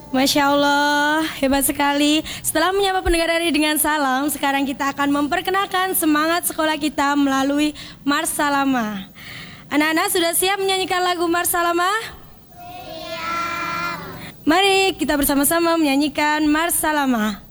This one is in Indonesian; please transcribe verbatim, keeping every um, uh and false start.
Masya Allah, hebat sekali. Setelah menyapa pendengar hari dengan salam, sekarang kita akan memperkenalkan semangat sekolah kita melalui Mars Salama. Anak-anak sudah siap menyanyikan lagu Mars Salama? Siap. Mari kita bersama-sama menyanyikan Mars Salama.